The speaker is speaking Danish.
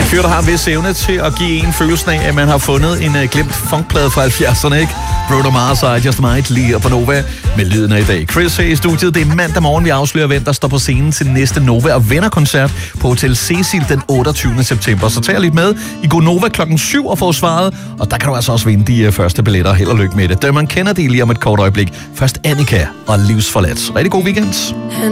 fyr, der har en vis evne til at give en følelsen af, at man har fundet en glemt funkplade fra 70'erne, ikke? Bruno Mars og I Just Might lige på Nova med lyden af i dag. Chris her i studiet. Det er mandag morgen, vi afslører, hvem der står på scenen til næste Nova og Venner-koncert på Hotel Cecil den 28. september. Så tag lidt med i God Nova klokken 7 og få svaret. Og der kan du altså også vinde de første billetter. Held og lykke med det. Dermot Kennedy lige om et kort øjeblik. Først Annika og Livsforladt. Rigtig god weekend.